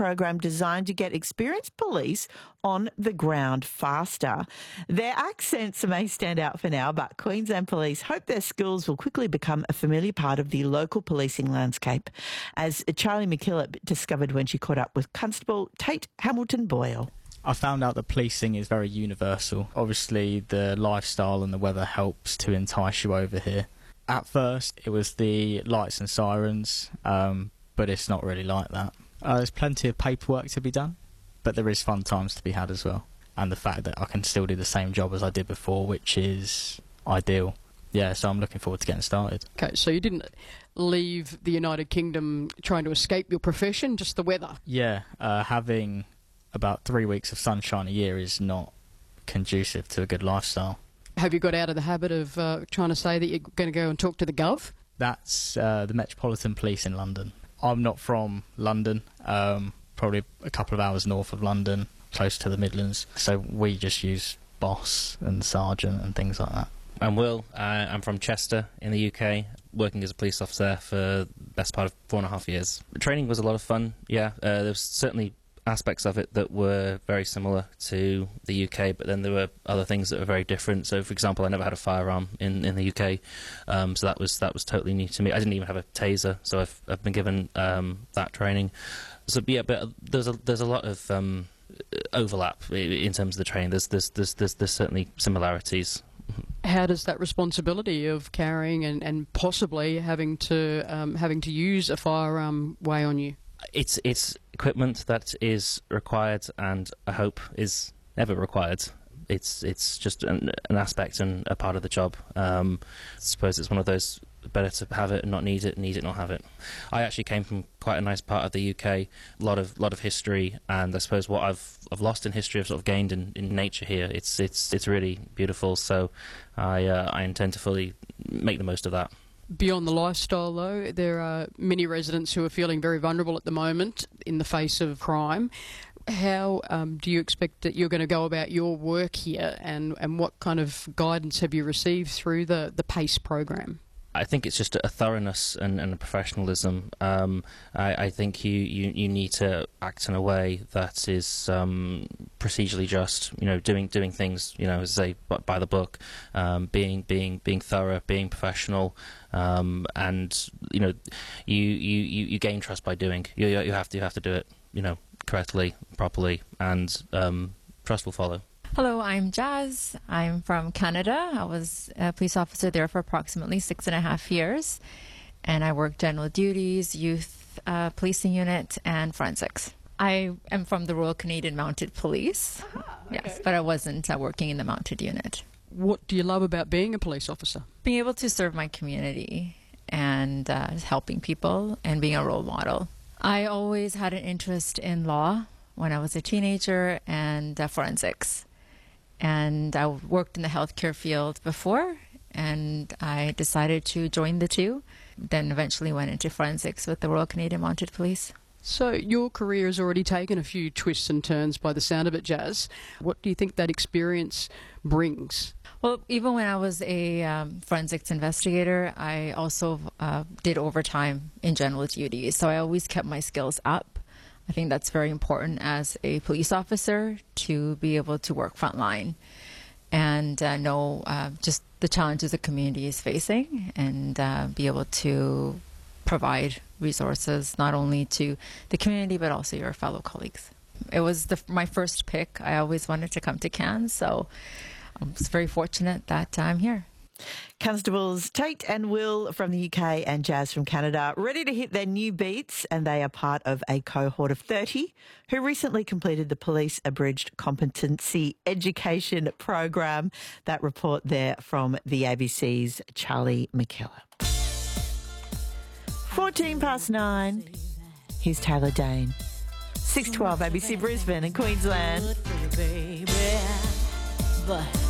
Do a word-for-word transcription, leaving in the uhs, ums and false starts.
program designed to get experienced police on the ground faster. Their accents may stand out for now, but Queensland Police hope their skills will quickly become a familiar part of the local policing landscape, as Charlie McKillop discovered when she caught up with Constable Tate Hamilton-Boyle. I found out that policing is very universal. Obviously, the lifestyle and the weather helps to entice you over here. At first, it was the lights and sirens, um, but it's not really like that. Uh, there's plenty of paperwork to be done, but there is fun times to be had as well. And the fact that I can still do the same job as I did before, which is ideal. Yeah, so I'm looking forward to getting started. Okay, so you didn't leave the United Kingdom trying to escape your profession, just the weather? Yeah, uh, having about three weeks of sunshine a year is not conducive to a good lifestyle. Have you got out of the habit of uh, trying to say that you're going to go and talk to the Gov? That's uh, the Metropolitan Police in London. I'm not from London, um, probably a couple of hours north of London, close to the Midlands, so we just use boss and sergeant and things like that. I'm Will. Uh, I'm from Chester in the U K, working as a police officer for the best part of four and a half years. The training was a lot of fun, yeah. Uh, there was certainly aspects of it that were very similar to the U K, but then there were other things that were very different. So, for example, I never had a firearm in, in the U K, um, so that was that was totally new to me. I didn't even have a taser, so I've I've been given um, that training. So yeah, but there's a there's a lot of um, overlap in terms of the training. There's there's there's there's, there's certainly similarities. How does that responsibility of carrying and, and possibly having to um, having to use a firearm weigh on you? It's it's equipment that is required, and I hope is never required. It's it's just an, an aspect and a part of the job. Um, I suppose it's one of those, better to have it and not need it, need it not have it. I actually came from quite a nice part of the U K, a lot of lot of history, and I suppose what I've I've lost in history I've sort of gained in, in nature here. It's it's it's really beautiful. So I uh, I intend to fully make the most of that. Beyond the lifestyle, though, there are many residents who are feeling very vulnerable at the moment in the face of crime. How um, do you expect that you're going to go about your work here, and, and what kind of guidance have you received through the, the PACE program? I think it's just a thoroughness and, and a professionalism. Um, I, I think you, you, you need to act in a way that is um, procedurally just. You know, doing doing things, you know, as I say, by the book, um, being being being thorough, being professional, um, and you know, you, you, you, you gain trust by doing. You you have to you have to do it, you know, correctly, properly, and um, trust will follow. Hello, I'm Jazz. I'm from Canada. I was a police officer there for approximately six and a half years, and I worked general duties, youth uh, policing unit, and forensics. I am from the Royal Canadian Mounted Police, Ah, okay. yes, but I wasn't uh, working in the mounted unit. What do you love about being a police officer? Being able to serve my community and uh, helping people and being a role model. I always had an interest in law when I was a teenager, and uh, forensics. And I worked in the healthcare field before, and I decided to join the two. Then eventually went into forensics with the Royal Canadian Mounted Police. So your career has already taken a few twists and turns by the sound of it, Jazz. What do you think that experience brings? Well, even when I was a um, forensics investigator, I also uh, did overtime in general duties. So I always kept my skills up. I think that's very important as a police officer to be able to work frontline and uh, know uh, just the challenges the community is facing, and uh, be able to provide resources not only to the community but also your fellow colleagues. It was the, my first pick. I always wanted to come to Cairns, so I was very fortunate that I'm here. Constables Tate and Will from the U K and Jazz from Canada, ready to hit their new beats, and they are part of a cohort of thirty who recently completed the Police Abridged Competency Education Program. That report there from the A B C's Charlie McKillop. fourteen past nine, here's Taylor Dane. six twelve A B C Brisbane and Queensland. Good for you, baby, but